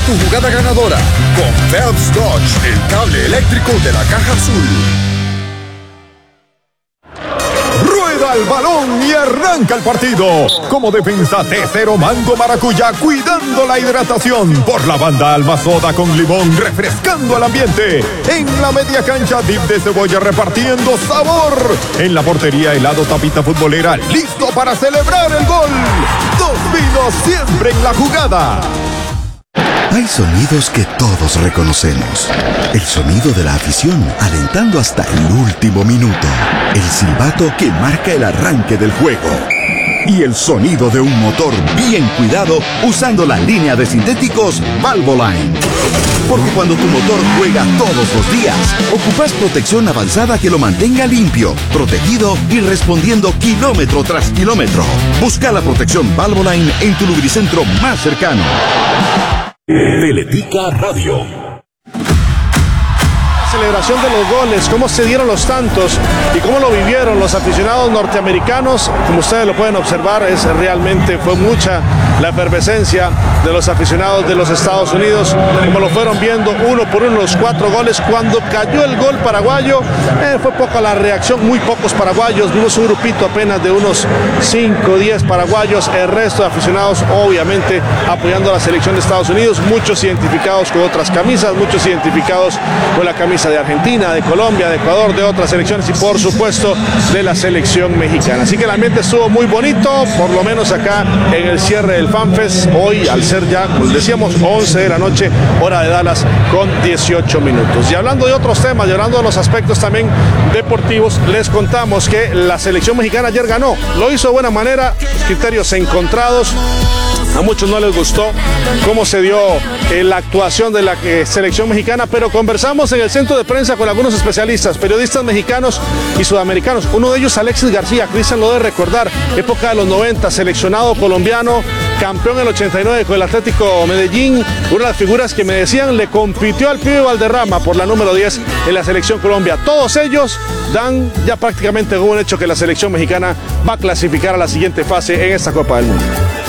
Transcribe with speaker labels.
Speaker 1: tu jugada ganadora con Phelps Dodge, el cable eléctrico de la Caja Azul. Rueda el balón y arranca el partido. Como defensa, T0 Mango Maracuyá, cuidando la hidratación. Por la banda, Alma Soda con limón, refrescando el ambiente. En la media cancha, dip de cebolla, repartiendo sabor. En la portería, helado Tapita Futbolera, listo para celebrar el gol. Dos Vinos, siempre en la jugada.
Speaker 2: Hay sonidos que todos reconocemos. El sonido de la afición alentando hasta el último minuto. El silbato que marca el arranque del juego. Y el sonido de un motor bien cuidado usando la línea de sintéticos Valvoline. Porque cuando tu motor juega todos los días, ocupas protección avanzada que lo mantenga limpio, protegido y respondiendo kilómetro tras kilómetro. Busca la protección Valvoline en tu lubricentro más cercano.
Speaker 3: Teletica Radio.
Speaker 4: Celebración de los goles, cómo se dieron los tantos y cómo lo vivieron los aficionados norteamericanos. Como ustedes lo pueden observar, fue mucha la efervescencia de los aficionados de los Estados Unidos, como lo fueron viendo uno por uno los 4 goles. Cuando cayó el gol paraguayo, fue poca la reacción, muy pocos paraguayos, vimos un grupito apenas de unos 5 o 10 paraguayos, el resto de aficionados obviamente apoyando a la selección de Estados Unidos, muchos identificados con otras camisas, muchos identificados con la camisa de Argentina, de Colombia, de Ecuador, de otras selecciones y por supuesto de la selección mexicana. Así que el ambiente estuvo muy bonito, por lo menos acá en el cierre del FanFest, hoy al ser ya, como decíamos, 11 de la noche, hora de Dallas, con 18 minutos. Y hablando de otros temas y hablando de los aspectos también deportivos, les contamos que la selección mexicana ayer ganó, lo hizo de buena manera, criterios encontrados. A muchos no les gustó cómo se dio la actuación de la selección mexicana, pero conversamos en el centro de prensa con algunos especialistas, periodistas mexicanos y sudamericanos. Uno de ellos, Alexis García, Cristian lo debe recordar, época de los 90, seleccionado colombiano, campeón en el 89 con el Atlético Medellín, una de las figuras que me decían le compitió al pibe Valderrama por la número 10 en la selección Colombia. Todos ellos dan ya prácticamente como un hecho que la selección mexicana va a clasificar a la siguiente fase en esta Copa del Mundo.